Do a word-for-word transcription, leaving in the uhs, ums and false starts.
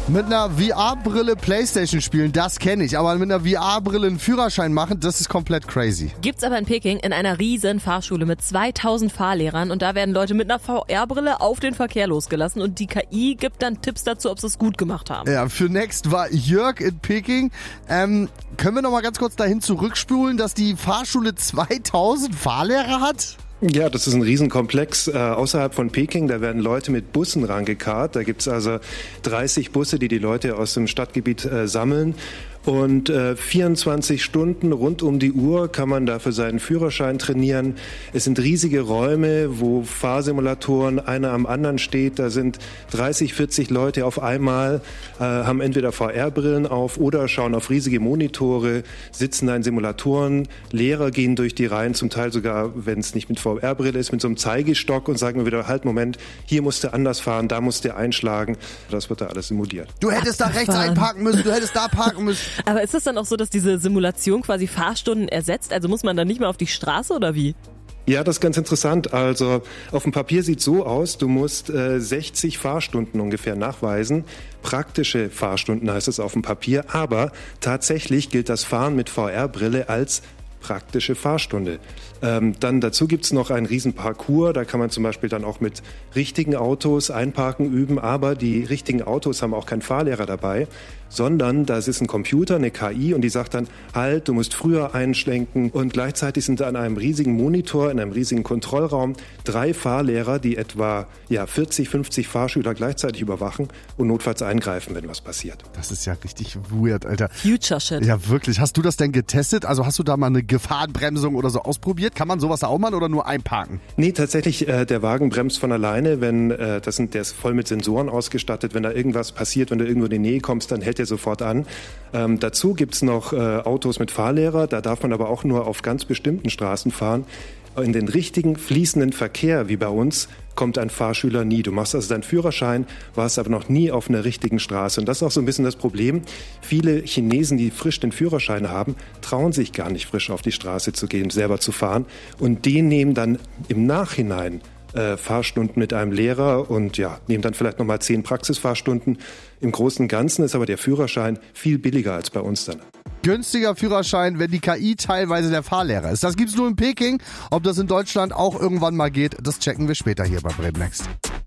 Mit einer V R-Brille Playstation spielen, das kenne ich. Aber mit einer V R-Brille einen Führerschein machen, das ist komplett crazy. Gibt's aber in Peking in einer riesen Fahrschule mit zweitausend Fahrlehrern. Und da werden Leute mit einer V R-Brille auf den Verkehr losgelassen. Und die K I gibt dann Tipps dazu, ob sie es gut gemacht haben. Ja, für Next war Jörg in Peking. Ähm, können wir noch mal ganz kurz dahin zurückspulen, dass die Fahrschule zweitausend Fahrlehrer hat? Ja, das ist ein Riesenkomplex äh, außerhalb von Peking. Da werden Leute mit Bussen rangekarrt. Da gibt's also dreißig Busse, die die Leute aus dem Stadtgebiet äh, sammeln. Und äh, vierundzwanzig Stunden rund um die Uhr kann man da für seinen Führerschein trainieren. Es sind riesige Räume, wo Fahrsimulatoren einer am anderen steht. Da sind dreißig, vierzig Leute auf einmal, äh, haben entweder V R-Brillen auf oder schauen auf riesige Monitore, sitzen da in Simulatoren. Lehrer gehen durch die Reihen, zum Teil sogar, wenn es nicht mit V R-Brille ist, mit so einem Zeigestock und sagen mir wieder, halt, Moment, hier musst du anders fahren, da musst du einschlagen. Das wird da alles simuliert. Du hättest da rechts einparken müssen, du hättest da parken müssen. Aber ist es dann auch so, dass diese Simulation quasi Fahrstunden ersetzt? Also muss man dann nicht mehr auf die Straße oder wie? Ja, das ist ganz interessant. Also auf dem Papier sieht so aus, du musst äh, sechzig Fahrstunden ungefähr nachweisen. Praktische Fahrstunden heißt es auf dem Papier, aber tatsächlich gilt das Fahren mit V R-Brille als praktische Fahrstunde. Ähm, dann dazu gibt's noch einen riesen Parcours, da kann man zum Beispiel dann auch mit richtigen Autos einparken üben, aber die richtigen Autos haben auch keinen Fahrlehrer dabei, sondern da ist ein Computer, eine K I und die sagt dann, halt, du musst früher einschlenken und gleichzeitig sind da an einem riesigen Monitor, in einem riesigen Kontrollraum drei Fahrlehrer, die etwa ja, vierzig, fünfzig Fahrschüler gleichzeitig überwachen und notfalls eingreifen, wenn was passiert. Das ist ja richtig weird, Alter. Future Shit. Ja, wirklich. Hast du das denn getestet? Also hast du da mal eine Gefahrenbremsung oder so ausprobiert? Kann man sowas auch machen oder nur einparken? Nee, tatsächlich, äh, der Wagen bremst von alleine, wenn äh, das sind, der ist voll mit Sensoren ausgestattet. Wenn da irgendwas passiert, wenn du irgendwo in die Nähe kommst, dann hält er sofort an. Ähm, dazu gibt's noch äh, Autos mit Fahrlehrer, da darf man aber auch nur auf ganz bestimmten Straßen fahren. In den richtigen fließenden Verkehr, wie bei uns, kommt ein Fahrschüler nie. Du machst also deinen Führerschein, warst aber noch nie auf einer richtigen Straße. Und das ist auch so ein bisschen das Problem. Viele Chinesen, die frisch den Führerschein haben, trauen sich gar nicht frisch auf die Straße zu gehen, selber zu fahren. Und die nehmen dann im Nachhinein äh, Fahrstunden mit einem Lehrer und ja, nehmen dann vielleicht nochmal zehn Praxisfahrstunden. Im Großen und Ganzen ist aber der Führerschein viel billiger als bei uns dann. Günstiger Führerschein, wenn die K I teilweise der Fahrlehrer ist. Das gibt's nur in Peking. Ob das in Deutschland auch irgendwann mal geht, das checken wir später hier bei Bremen Next.